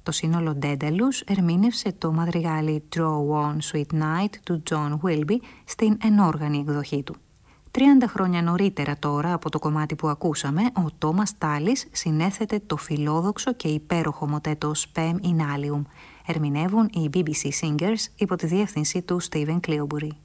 Το σύνολο Daedalus ερμήνευσε το μαδριγάλι Draw One Sweet Night του John Wilby στην ενόργανη εκδοχή του. 30 χρόνια νωρίτερα τώρα από το κομμάτι που ακούσαμε, ο Τόμας Τάλης συνέθετε το φιλόδοξο και υπέροχο μοτέτο Spem in Alium. Ερμηνεύουν οι BBC Singers υπό τη διεύθυνση του Stephen Cleobury.